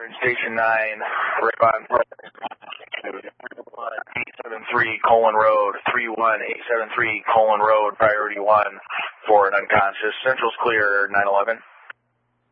Station 9, right on 873 Colon Road, 31873 Colon Road, priority 1 for an unconscious. Central's clear, 911.